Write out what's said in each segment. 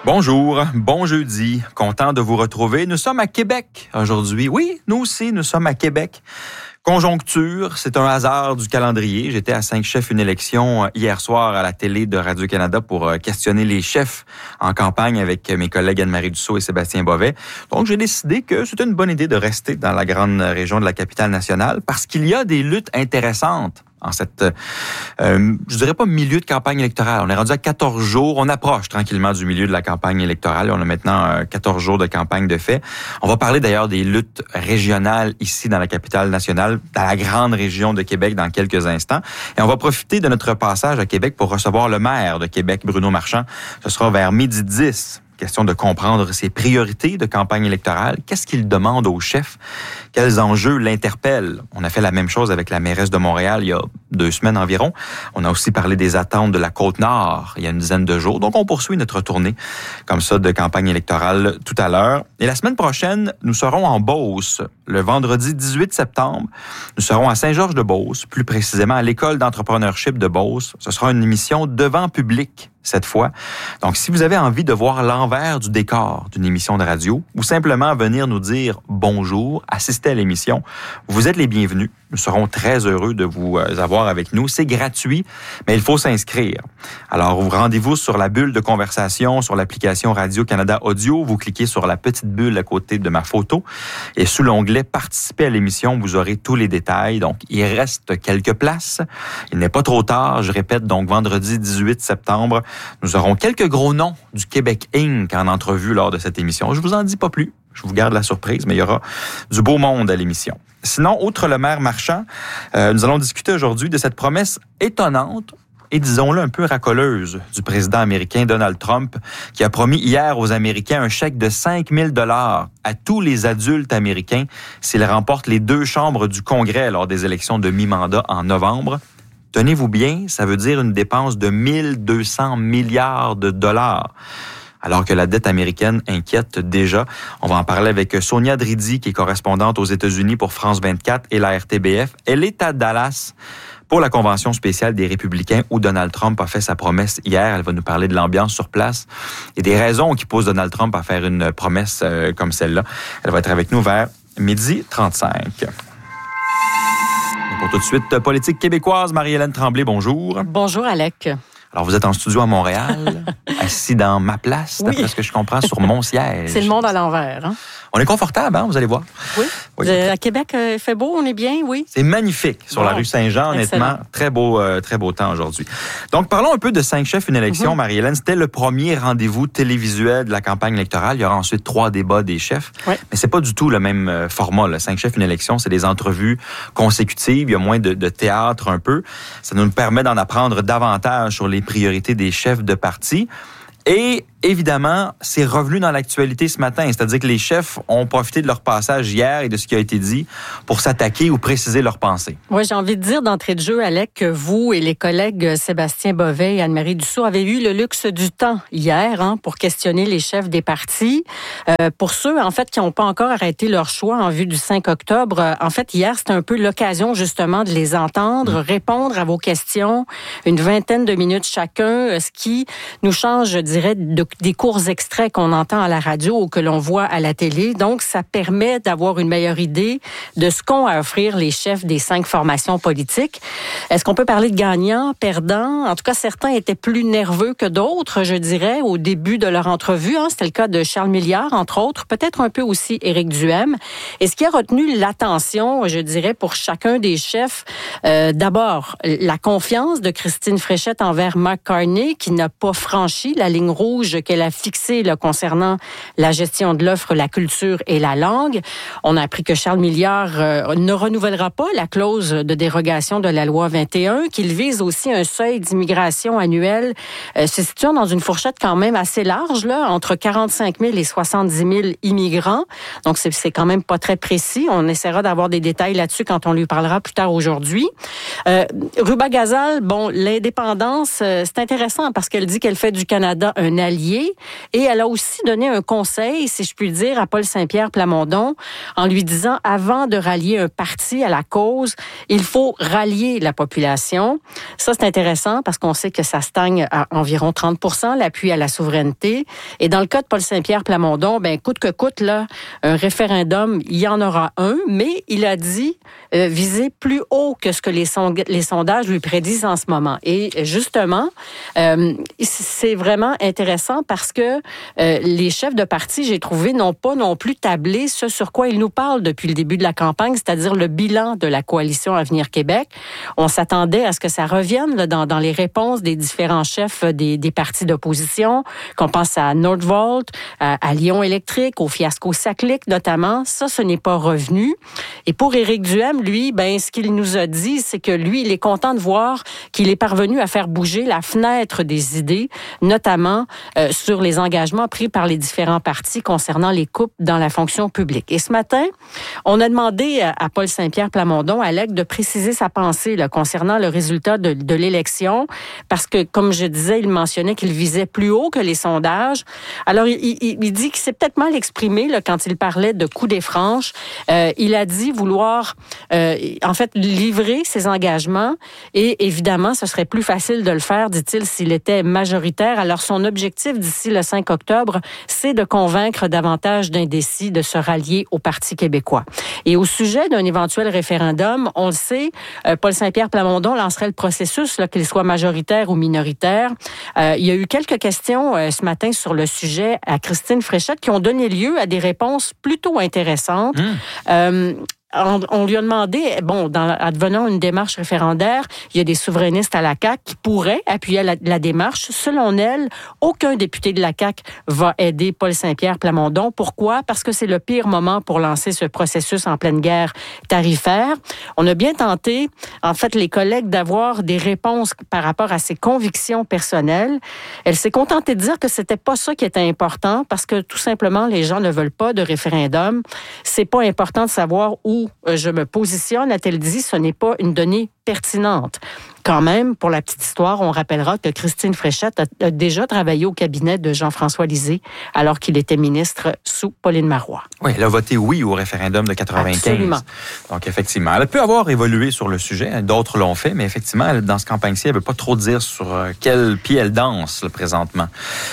Bonjour, bon jeudi, content de vous retrouver. Nous sommes à Québec aujourd'hui. Oui, nous aussi, nous sommes à Québec. Conjoncture, c'est un hasard du calendrier. J'étais à 5 chefs une élection hier soir à la télé de Radio-Canada pour questionner les chefs en campagne avec mes collègues Anne-Marie Dussault et Sébastien Bovet. Donc, j'ai décidé que c'était une bonne idée de rester dans la grande région de la capitale nationale parce qu'il y a des luttes intéressantes en cette, je dirais pas milieu de campagne électorale. On est rendu à 14 jours. On approche tranquillement du milieu de la campagne électorale. On a maintenant 14 jours de campagne de fait. On va parler d'ailleurs des luttes régionales ici dans la capitale nationale, dans la grande région de Québec dans quelques instants. Et on va profiter de notre passage à Québec pour recevoir le maire de Québec, Bruno Marchand. Ce sera vers 12h10. Question de comprendre ses priorités de campagne électorale. Qu'est-ce qu'il demande aux chefs? Quels enjeux l'interpellent? On a fait la même chose avec la mairesse de Montréal il y a 2 semaines environ. On a aussi parlé des attentes de la Côte-Nord il y a une dizaine de jours. Donc, on poursuit notre tournée comme ça de campagne électorale tout à l'heure. Et la semaine prochaine, nous serons en Beauce. Le vendredi 18 septembre, nous serons à Saint-Georges-de-Beauce, plus précisément à l'École d'entrepreneurship de Beauce. Ce sera une émission devant public cette fois. Donc, si vous avez envie de voir l'envers du décor d'une émission de radio ou simplement venir nous dire bonjour, assister à l'émission, vous êtes les bienvenus. Nous serons très heureux de vous avoir avec nous. C'est gratuit, mais il faut s'inscrire. Alors, vous rendez-vous sur la bulle de conversation sur l'application Radio-Canada Audio. Vous cliquez sur la petite bulle à côté de ma photo et sous l'onglet « Participer à l'émission », vous aurez tous les détails. Donc, il reste quelques places. Il n'est pas trop tard. Je répète, donc, vendredi 18 septembre, nous aurons quelques gros noms du Québec Inc. en entrevue lors de cette émission. Je vous en dis pas plus. Je vous garde la surprise, mais il y aura du beau monde à l'émission. Sinon, outre le maire Marchand, nous allons discuter aujourd'hui de cette promesse étonnante et, disons-le, un peu racoleuse du président américain Donald Trump, qui a promis hier aux Américains un chèque de 5 000 $ à tous les adultes américains s'ils remportent les 2 chambres du Congrès lors des élections de mi-mandat en novembre. Tenez-vous bien, ça veut dire une dépense de 1 200 milliards de dollars. Alors que la dette américaine inquiète déjà. On va en parler avec Sonia Dridi, qui est correspondante aux États-Unis pour France 24 et la RTBF. Elle est à Dallas pour la convention spéciale des Républicains où Donald Trump a fait sa promesse hier. Elle va nous parler de l'ambiance sur place et des raisons qui poussent Donald Trump à faire une promesse comme celle-là. Elle va être avec nous vers 12h35. Pour tout de suite, politique québécoise, Marie-Hélène Tremblay, bonjour. Bonjour, Alec. Alors, vous êtes en studio à Montréal, assis dans ma place, d'après ce que je comprends, sur mon siège. C'est le monde à l'envers, hein? On est confortable, hein, vous allez voir. Oui. À Québec, il fait beau, on est bien, oui. C'est magnifique sur la rue Saint-Jean, honnêtement. Très beau temps aujourd'hui. Donc, parlons un peu de 5 chefs une élection, Marie-Hélène. C'était le premier rendez-vous télévisuel de la campagne électorale. Il y aura ensuite 3 débats des chefs. Oui. Mais c'est pas du tout le même format, là. 5 chefs une élection, c'est des entrevues consécutives. Il y a moins de théâtre un peu. Ça nous permet d'en apprendre davantage sur les priorités des chefs de parti. Et évidemment, c'est revenu dans l'actualité ce matin. C'est-à-dire que les chefs ont profité de leur passage hier et de ce qui a été dit pour s'attaquer ou préciser leurs pensées. Oui, j'ai envie de dire d'entrée de jeu, Alec, que vous et les collègues Sébastien Bovet et Anne-Marie Dussault avez eu le luxe du temps hier pour questionner les chefs des partis. Pour ceux, en fait, qui n'ont pas encore arrêté leur choix en vue du 5 octobre, en fait, hier, c'était un peu l'occasion, justement, de les entendre, répondre à vos questions, une 20aine de minutes chacun, ce qui nous change, je dirais, des courts extraits qu'on entend à la radio ou que l'on voit à la télé. Donc, ça permet d'avoir une meilleure idée de ce qu'ont à offrir les chefs des 5 formations politiques. Est-ce qu'on peut parler de gagnants, perdants? En tout cas, certains étaient plus nerveux que d'autres, je dirais, au début de leur entrevue. C'était le cas de Charles Milliard, entre autres, peut-être un peu aussi Éric Duhaime. Et ce qui a retenu l'attention, je dirais, pour chacun des chefs, d'abord, la confiance de Christine Fréchette envers Mark Carney, qui n'a pas franchi la ligne rouge qu'elle a fixée là, concernant la gestion de l'offre, la culture et la langue. On a appris que Charles Milliard ne renouvellera pas la clause de dérogation de la loi 21, qu'il vise aussi un seuil d'immigration annuel se situant dans une fourchette quand même assez large, là, entre 45 000 et 70 000 immigrants. Donc, c'est quand même pas très précis. On essaiera d'avoir des détails là-dessus quand on lui parlera plus tard aujourd'hui. Ruba Gazal, bon, l'indépendance, c'est intéressant parce qu'elle dit qu'elle fait du Canada un allié rallier. Et elle a aussi donné un conseil, si je puis dire, à Paul Saint-Pierre Plamondon, en lui disant, avant de rallier un parti à la cause, il faut rallier la population. Ça, c'est intéressant parce qu'on sait que ça stagne à environ 30%, l'appui à la souveraineté. Et dans le cas de Paul Saint-Pierre Plamondon, coûte que coûte, là, un référendum, il y en aura un, mais il a dit viser plus haut que ce que les sondages lui prédisent en ce moment. Et justement, c'est vraiment intéressant parce que les chefs de parti, j'ai trouvé, n'ont pas non plus tablé ce sur quoi ils nous parlent depuis le début de la campagne, c'est-à-dire le bilan de la coalition Avenir Québec. On s'attendait à ce que ça revienne là, dans les réponses des différents chefs des partis d'opposition, qu'on pense à Nordvolt, à Lyon Électrique, au fiasco Saclic notamment. Ça, ce n'est pas revenu. Et pour Éric Duhem, lui, ce qu'il nous a dit, c'est que lui, il est content de voir qu'il est parvenu à faire bouger la fenêtre des idées, notamment sur les engagements pris par les différents partis concernant les coupes dans la fonction publique. Et ce matin, on a demandé à Paul Saint-Pierre Plamondon, Alec, de préciser sa pensée là, concernant le résultat de l'élection, parce que, comme je disais, il mentionnait qu'il visait plus haut que les sondages. Alors, il dit qu'il s'est peut-être mal exprimé là, quand il parlait de coup des franches. Il a dit vouloir, en fait, livrer ses engagements et évidemment, ce serait plus facile de le faire, dit-il, s'il était majoritaire. Alors, son objectif d'ici le 5 octobre, c'est de convaincre davantage d'indécis de se rallier au Parti québécois. Et au sujet d'un éventuel référendum, on le sait, Paul Saint-Pierre Plamondon lancerait le processus, là, qu'il soit majoritaire ou minoritaire. Il y a eu quelques questions ce matin sur le sujet à Christine Fréchette qui ont donné lieu à des réponses plutôt intéressantes. On lui a demandé, advenant une démarche référendaire, il y a des souverainistes à la CAQ qui pourraient appuyer la démarche. Selon elle, aucun député de la CAQ va aider Paul Saint-Pierre Plamondon. Pourquoi? Parce que c'est le pire moment pour lancer ce processus en pleine guerre tarifaire. On a bien tenté, en fait, les collègues d'avoir des réponses par rapport à ses convictions personnelles. Elle s'est contentée de dire que c'était pas ça qui était important parce que tout simplement, les gens ne veulent pas de référendum. C'est pas important de savoir où je me positionne, a-t-elle dit, ce n'est pas une donnée pertinente. Quand même, pour la petite histoire, on rappellera que Christine Fréchette a déjà travaillé au cabinet de Jean-François Lisée alors qu'il était ministre sous Pauline Marois. Oui, elle a voté oui au référendum de 95. Absolument. Donc, effectivement, elle peut avoir évolué sur le sujet. D'autres l'ont fait, mais effectivement, dans ce campagne-ci, elle ne veut pas trop dire sur quel pied elle danse là, présentement.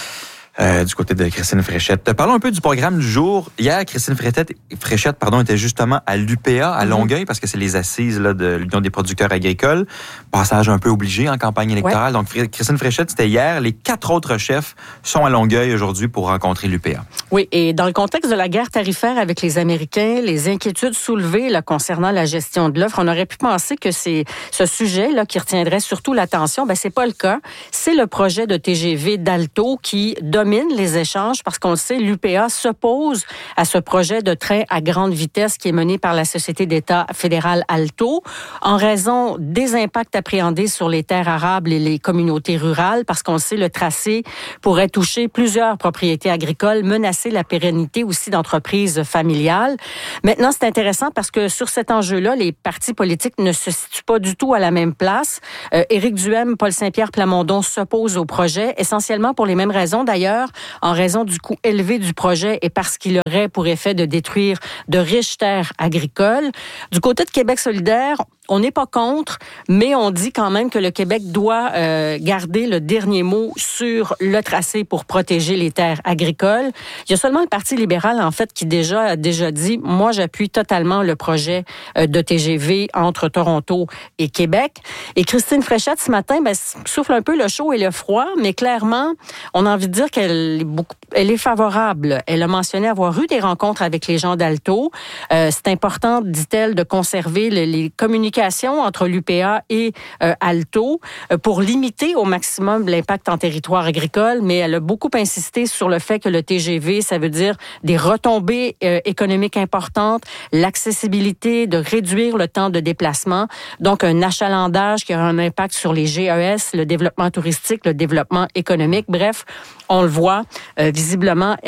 Du côté de Christine Fréchette. Parlons un peu du programme du jour. Hier, Christine Fréchette était justement à l'UPA, à Longueuil, parce que c'est les assises là, de l'Union des producteurs agricoles. Passage un peu obligé en campagne électorale. Ouais. Donc, Christine Fréchette, c'était hier. Les 4 autres chefs sont à Longueuil aujourd'hui pour rencontrer l'UPA. Oui, et dans le contexte de la guerre tarifaire avec les Américains, les inquiétudes soulevées là, concernant la gestion de l'offre, on aurait pu penser que c'est ce sujet là qui retiendrait surtout l'attention. C'est pas le cas. C'est le projet de TGV d'Alto qui domine les échanges parce qu'on le sait, l'UPA s'oppose à ce projet de train à grande vitesse qui est mené par la Société d'État fédérale Alto en raison des impacts appréhendés sur les terres arables et les communautés rurales parce qu'on le sait, le tracé pourrait toucher plusieurs propriétés agricoles, menacer la pérennité aussi d'entreprises familiales. Maintenant, c'est intéressant parce que sur cet enjeu-là, les partis politiques ne se situent pas du tout à la même place. Éric Duhem, Paul Saint-Pierre Plamondon s'opposent au projet, essentiellement pour les mêmes raisons d'ailleurs, en raison du coût élevé du projet et parce qu'il aurait pour effet de détruire de riches terres agricoles. Du côté de Québec solidaire, on n'est pas contre, mais on dit quand même que le Québec doit garder le dernier mot sur le tracé pour protéger les terres agricoles. Il y a seulement le Parti libéral, en fait, qui a déjà dit, moi, j'appuie totalement le projet de TGV entre Toronto et Québec. Et Christine Fréchette, ce matin, souffle un peu le chaud et le froid, mais clairement, on a envie de dire qu'elle est favorable. Elle a mentionné avoir eu des rencontres avec les gens d'Alto. C'est important, dit-elle, de conserver les communications entre l'UPA et Alto pour limiter au maximum l'impact en territoire agricole, mais elle a beaucoup insisté sur le fait que le TGV, ça veut dire des retombées économiques importantes, l'accessibilité, de réduire le temps de déplacement, donc un achalandage qui aura un impact sur les GES, le développement touristique, le développement économique. Bref, on le voit, visiblement, elle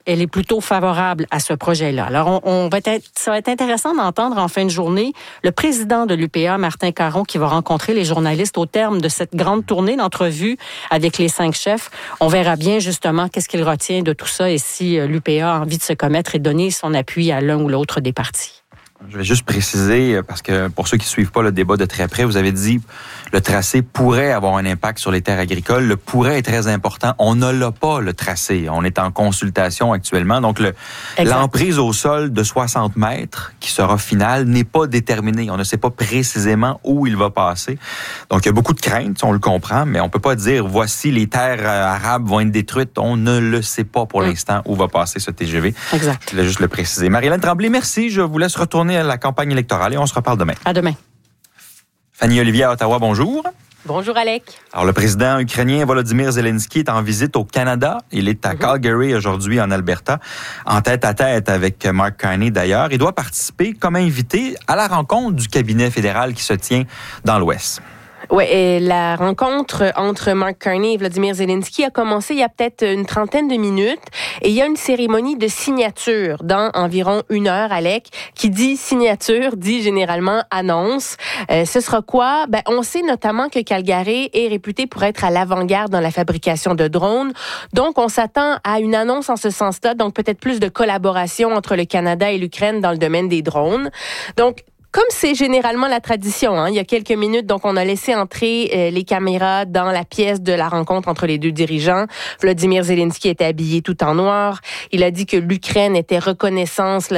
elle est plutôt favorable à ce projet-là. Alors, ça va être intéressant d'entendre en fin de journée le président de l'UPA, Martin Caron, qui va rencontrer les journalistes au terme de cette grande tournée d'entrevues avec les 5 chefs. On verra bien justement qu'est-ce qu'il retient de tout ça et si l'UPA a envie de se commettre et donner son appui à l'un ou l'autre des partis. Je vais juste préciser, parce que pour ceux qui ne suivent pas le débat de très près, vous avez dit le tracé pourrait avoir un impact sur les terres agricoles. Le pourrait est très important. On ne l'a pas, le tracé. On est en consultation actuellement. Donc, l'emprise au sol de 60 mètres, qui sera finale, n'est pas déterminée. On ne sait pas précisément où il va passer. Donc, il y a beaucoup de craintes, on le comprend, mais on ne peut pas dire voici les terres arables vont être détruites. On ne le sait pas pour l'instant où va passer ce TGV. Exact. Je voulais juste le préciser. Marie-Hélène Tremblay, merci. Je vous laisse retourner à la campagne électorale et on se reparle demain. À demain. Fanny Olivier à Ottawa, bonjour. Bonjour, Alec. Alors, le président ukrainien Volodymyr Zelensky est en visite au Canada. Il est à Calgary aujourd'hui, en Alberta, en tête-à-tête avec Mark Carney d'ailleurs. Il doit participer comme invité à la rencontre du cabinet fédéral qui se tient dans l'Ouest. Oui, et la rencontre entre Mark Carney et Volodymyr Zelensky a commencé il y a peut-être une trentaine de minutes. Et il y a une cérémonie de signature dans environ 1 heure, Alec. Qui dit signature, dit généralement annonce. Ce sera quoi? On sait notamment que Calgary est réputé pour être à l'avant-garde dans la fabrication de drones. Donc, on s'attend à une annonce en ce sens-là. Donc, peut-être plus de collaboration entre le Canada et l'Ukraine dans le domaine des drones. Donc, comme c'est généralement la tradition, il y a quelques minutes, donc on a laissé entrer les caméras dans la pièce de la rencontre entre les deux dirigeants. Volodymyr Zelensky était habillé tout en noir. Il a dit que l'Ukraine était reconnaissante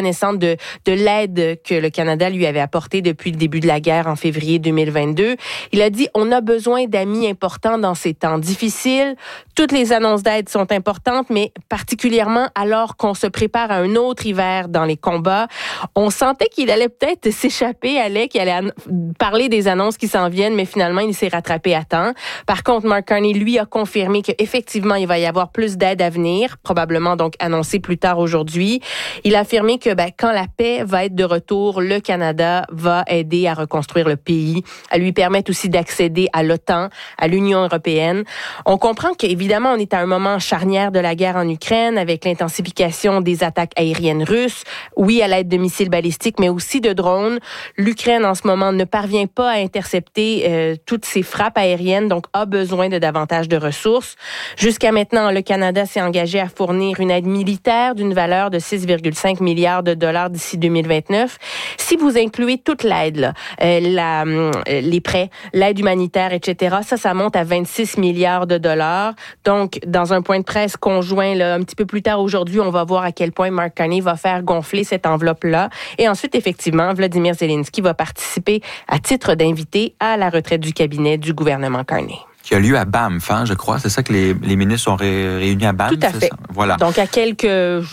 de l'aide que le Canada lui avait apportée depuis le début de la guerre en février 2022. Il a dit on a besoin d'amis importants dans ces temps difficiles. Toutes les annonces d'aide sont importantes, mais particulièrement alors qu'on se prépare à un autre hiver dans les combats. On sentait qu'il allait peut-être s'échapper, Alec, il allait parler des annonces qui s'en viennent, mais finalement, il s'est rattrapé à temps. Par contre, Mark Carney, lui, a confirmé qu'effectivement, il va y avoir plus d'aide à venir, probablement donc annoncé plus tard aujourd'hui. Il a affirmé que quand la paix va être de retour, le Canada va aider à reconstruire le pays, à lui permettre aussi d'accéder à l'OTAN, à l'Union européenne. On comprend qu'évidemment, on est à un moment charnière de la guerre en Ukraine, avec l'intensification des attaques aériennes russes, oui, à l'aide de missiles balistiques, mais aussi de drones. L'Ukraine, en ce moment, ne parvient pas à intercepter toutes ces frappes aériennes, donc a besoin de davantage de ressources. Jusqu'à maintenant, le Canada s'est engagé à fournir une aide militaire d'une valeur de 6,5 milliards de dollars d'ici 2029. Si vous incluez toute l'aide, les prêts, l'aide humanitaire, etc., ça monte à 26 milliards de dollars. Donc, dans un point de presse conjoint, là, un petit peu plus tard aujourd'hui, on va voir à quel point Mark Carney va faire gonfler cette enveloppe-là. Et ensuite, effectivement, Volodymyr Zelensky va participer à titre d'invité à la retraite du cabinet du gouvernement Carney. Qui a lieu à Banff, je crois. C'est ça que les ministres sont réunis à Banff? Tout à fait. Voilà. Donc, à quelques,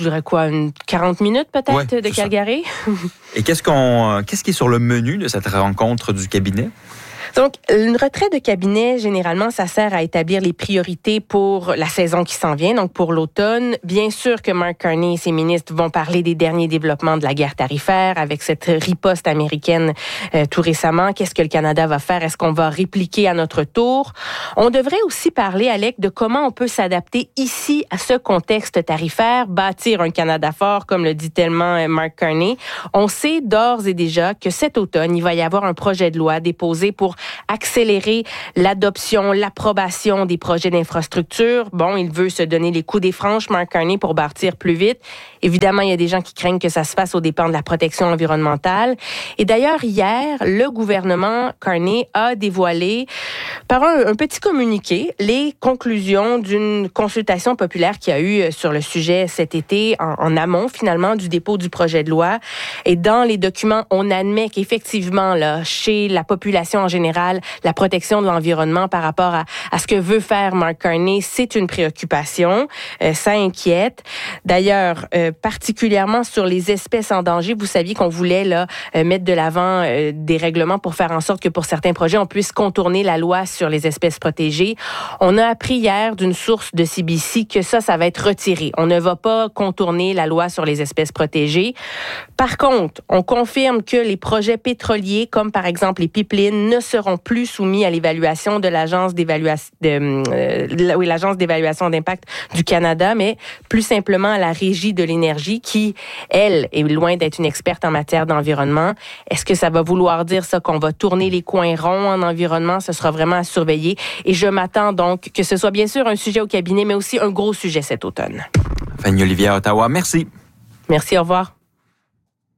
40 minutes peut-être de Calgary. Et qu'est-ce qui est sur le menu de cette rencontre du cabinet? Donc, une retraite de cabinet, généralement, ça sert à établir les priorités pour la saison qui s'en vient, donc pour l'automne. Bien sûr que Mark Carney et ses ministres vont parler des derniers développements de la guerre tarifaire avec cette riposte américaine tout récemment. Qu'est-ce que le Canada va faire? Est-ce qu'on va répliquer à notre tour? On devrait aussi parler, Alec, de comment on peut s'adapter ici à ce contexte tarifaire, bâtir un Canada fort, comme le dit tellement Mark Carney. On sait d'ores et déjà que cet automne, il va y avoir un projet de loi déposé pour accélérer l'adoption, l'approbation des projets d'infrastructure. Bon, il veut se donner les coups des franches, Mark Carney, pour bâtir plus vite. Évidemment, il y a des gens qui craignent que ça se fasse aux dépens de la protection environnementale. Et d'ailleurs, hier, le gouvernement Carney a dévoilé, par un petit communiqué, les conclusions d'une consultation populaire qu'il y a eu sur le sujet cet été, en amont, finalement, du dépôt du projet de loi. Et dans les documents, on admet qu'effectivement, là, chez la population en général, la protection de l'environnement par rapport à ce que veut faire Mark Carney, c'est une préoccupation. Ça inquiète. D'ailleurs, particulièrement sur les espèces en danger, vous saviez qu'on voulait là mettre de l'avant des règlements pour faire en sorte que pour certains projets, on puisse contourner la loi sur les espèces protégées. On a appris hier d'une source de CBC que ça va être retiré. On ne va pas contourner la loi sur les espèces protégées. Par contre, on confirme que les projets pétroliers, comme par exemple les pipelines, ne seront seront plus soumis à l'évaluation de l'Agence d'évaluation d'impact du Canada, mais plus simplement à la Régie de l'énergie qui, elle, est loin d'être une experte en matière d'environnement. Est-ce que ça va vouloir dire ça qu'on va tourner les coins ronds en environnement? Ce sera vraiment à surveiller. Et je m'attends donc que ce soit bien sûr un sujet au cabinet, mais aussi un gros sujet cet automne. Fanny Olivier à Ottawa, merci. Merci, au revoir.